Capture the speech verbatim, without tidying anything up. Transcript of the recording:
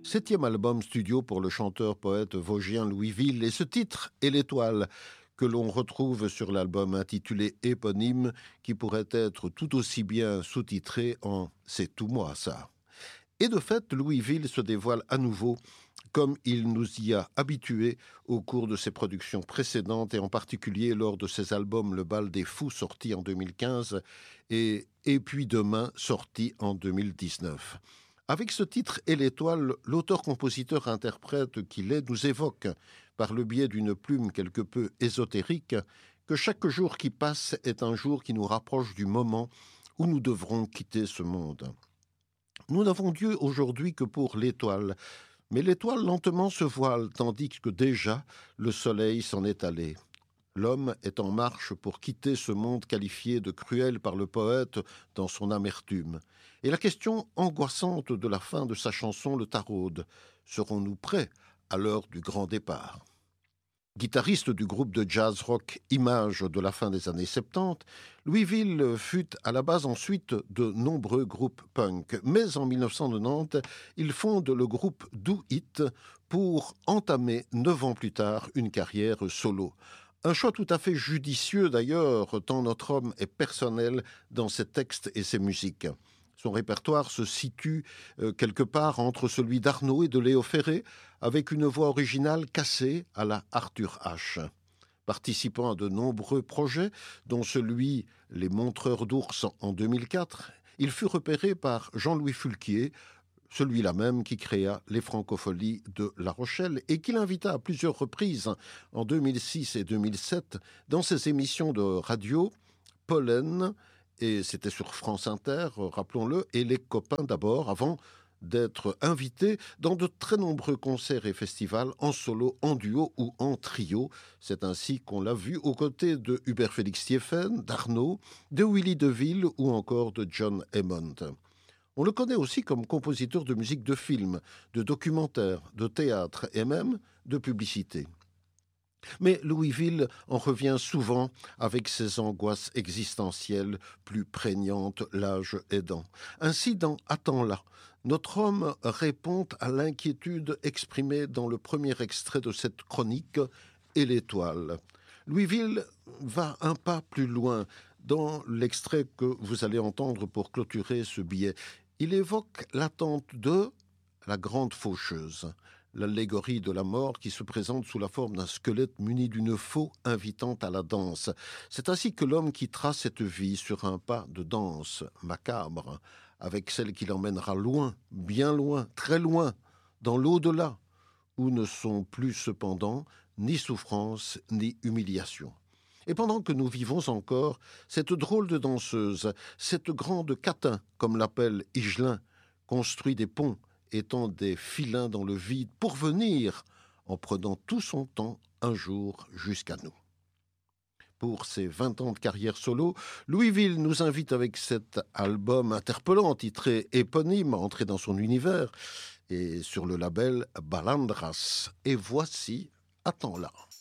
Septième album studio pour le chanteur-poète vosgien Louis Ville, et ce titre est l'étoile que l'on retrouve sur l'album intitulé éponyme, qui pourrait être tout aussi bien sous-titré en C'est tout moi ça. Et de fait, Louis Ville se dévoile à nouveau comme il nous y a habitués au cours de ses productions précédentes, et en particulier lors de ses albums Le Bal des Fous sorti en deux mille quinze et Et puis demain sorti en deux mille dix-neuf. Avec ce titre et l'étoile, l'auteur-compositeur-interprète qu'il est nous évoque, par le biais d'une plume quelque peu ésotérique, que chaque jour qui passe est un jour qui nous rapproche du moment où nous devrons quitter ce monde. Nous n'avons Dieu aujourd'hui que pour l'étoile, mais l'étoile lentement se voile, tandis que déjà le soleil s'en est allé. L'homme est en marche pour quitter ce monde qualifié de cruel par le poète dans son amertume. Et la question angoissante de la fin de sa chanson le taraude. Serons-nous prêts à l'heure du grand départ ? Guitariste du groupe de jazz rock Image de la fin des années soixante-dix, Louis Ville fut à la base ensuite de nombreux groupes punk. Mais en mille neuf cent quatre-vingt-dix, il fonde le groupe Do It pour entamer neuf ans plus tard une carrière solo. Un choix tout à fait judicieux d'ailleurs, tant notre homme est personnel dans ses textes et ses musiques. Son répertoire se situe euh, quelque part entre celui d'Arnaud et de Léo Ferré, avec une voix originale cassée à la Arthur H. Participant à de nombreux projets, dont celui Les Montreurs d'ours en deux mille quatre, il fut repéré par Jean-Louis Fulquier, celui-là même qui créa les Francopholies de La Rochelle et qu'il invita à plusieurs reprises en deux mille six et deux mille sept dans ses émissions de radio Pollen, et c'était sur France Inter, rappelons-le, et Les Copains d'abord, avant d'être invité dans de très nombreux concerts et festivals en solo, en duo ou en trio. C'est ainsi qu'on l'a vu aux côtés de Hubert Félix Thieffen, d'Arnaud, de Willy DeVille ou encore de John Hammond. On le connaît aussi comme compositeur de musique de film, de documentaires, de théâtre et même de publicité. Mais Louis Ville en revient souvent avec ses angoisses existentielles plus prégnantes, l'âge aidant. Ainsi, dans Attends-là, notre homme répond à l'inquiétude exprimée dans le premier extrait de cette chronique et l'étoile. Louis Ville va un pas plus loin dans l'extrait que vous allez entendre pour clôturer ce billet. Il évoque l'attente de la grande faucheuse, l'allégorie de la mort qui se présente sous la forme d'un squelette muni d'une faux invitant à la danse. C'est ainsi que l'homme quittera cette vie sur un pas de danse macabre, avec celle qui l'emmènera loin, bien loin, très loin, dans l'au-delà, où ne sont plus cependant ni souffrance ni humiliation. Et pendant que nous vivons encore, cette drôle de danseuse, cette grande catin, comme l'appelle Higelin, construit des ponts, étend des filins dans le vide pour venir, en prenant tout son temps, un jour jusqu'à nous. Pour ses vingt ans de carrière solo, Louis Ville nous invite avec cet album interpellant, titré éponyme, à entrer dans son univers, et sur le label Balandras. Et voici Attends-là.